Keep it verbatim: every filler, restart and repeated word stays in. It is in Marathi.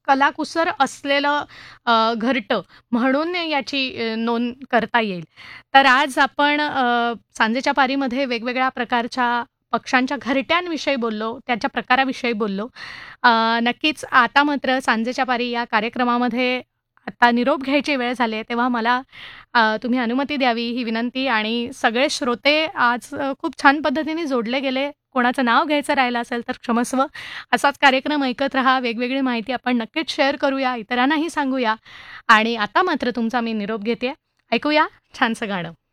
कलाकुसर असलेलं अ, घरटं म्हणून याची अ, नोंद करता येईल. तर आज आपण अ, सांजेच्या पारीमध्ये वेगवेगळ्या प्रकारच्या पक्ष्यांच्या घरट्यांविषयी बोललो, त्याच्या प्रकाराविषयी बोललो. अ, नक्कीच आता मात्र सांजेच्या पारी या कार्यक्रमामध्ये आता निरोप घ्यायची वेळ झाली आहे, तेव्हा मला अ, तुम्ही अनुमती द्यावी ही विनंती आणि सगळे श्रोते आज अ, खूप छान पद्धतीने जोडले गेले. कोणाचं नाव घ्यायचं राहिलं असेल तर क्षमस्व. असाच कार्यक्रम ऐकत राहा. वेगवेगळी माहिती आपण नक्कीच शेअर करूया, इतरांनाही सांगूया आणि आता मात्र तुमचा मी निरोप घेते. ऐकूया छानसं गाणं.